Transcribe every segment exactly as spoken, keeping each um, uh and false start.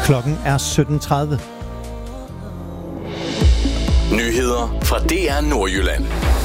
Klokken er sytten tredive. Nyheder fra D R Nordjylland.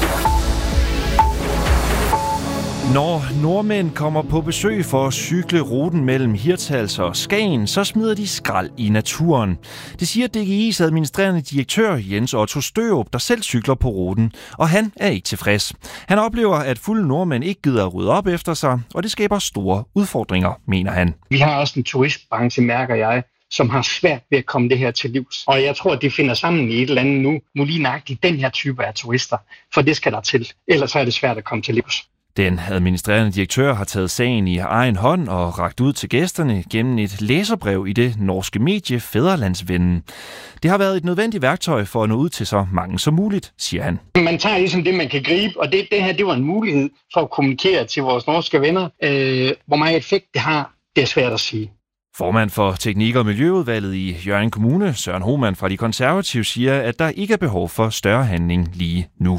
Når nordmænd kommer på besøg for at cykle ruten mellem Hirtshals og Skagen, så smider de skrald i naturen. Det siger D G I's administrerende direktør Jens Otto Størup, der selv cykler på ruten, og han er ikke tilfreds. Han oplever, at fulde nordmænd ikke gider at rydde op efter sig, og det skaber store udfordringer, mener han. Vi har også en turistbranche, mærker jeg, som har svært ved at komme det her til livs. Og jeg tror, at de finder sammen i et eller andet nu, nu lige nøjagtigt den her type af turister, for det skal der til. Ellers er det svært at komme til livs. Den administrerende direktør har taget sagen i egen hånd og rakt ud til gæsterne gennem et læserbrev i det norske medie Fædrelandsvennen. Det har været et nødvendigt værktøj for at nå ud til så mange som muligt, siger han. Man tager ligesom det, man kan gribe, og det, det her det var en mulighed for at kommunikere til vores norske venner. Øh, hvor meget effekt det har, det er svært at sige. Formand for Teknik- og Miljøudvalget i Hjørring Kommune, Søren Hohmann fra De Konservative, siger, at der ikke er behov for større handling lige nu.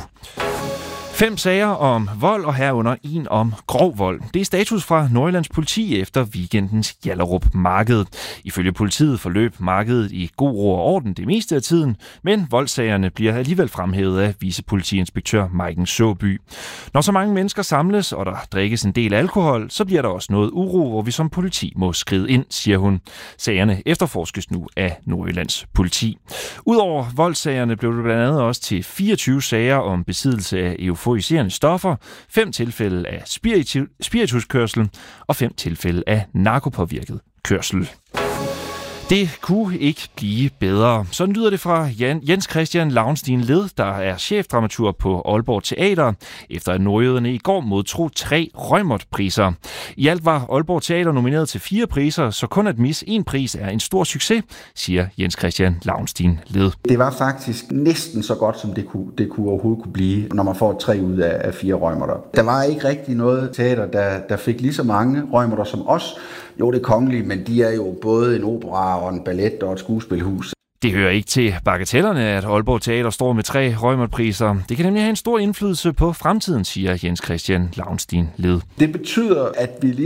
Fem sager om vold og herunder en om grov vold. Det er status fra Nordjyllands politi efter weekendens Hjallerup Marked. Ifølge politiet forløb markedet i god ro og orden det meste af tiden, men voldsagerne bliver alligevel fremhævet af vicepolitiinspektør Maiken Såby. Når så mange mennesker samles, og der drikkes en del alkohol, så bliver der også noget uro, hvor vi som politi må skride ind, siger hun. Sagerne efterforskes nu af Nordjyllands politi. Udover voldssagerne blev det blandt andet også til fireogtyve sager om besiddelse af euforiserende stoffer, fem tilfælde af spiritu- spirituskørsel og fem tilfælde af narkopåvirket kørsel. Det kunne ikke blive bedre. Sådan lyder det fra Jan, Jens Christian Launstein Led, der er chefdramaturg på Aalborg Teater, efter at nordjyderne i går modtog tre Reumert-priser. I alt var Aalborg Teater nomineret til fire priser, så kun at misse en pris er en stor succes, siger Jens Christian Launstein Led. Det var faktisk næsten så godt, som det kunne, det kunne overhovedet kunne blive, når man får tre ud af, af fire Reumerter. Der var ikke rigtig noget teater, der, der fik lige så mange Reumerter som os. Jo, det er kongelige, men de er jo både en opera og en ballet og et skuespilhus. Det hører ikke til bagatellerne, at Aalborg Teater står med tre Reumert-priser. Det kan nemlig have en stor indflydelse på fremtiden, siger Jens Christian Launstein Led. Det betyder, at vi lige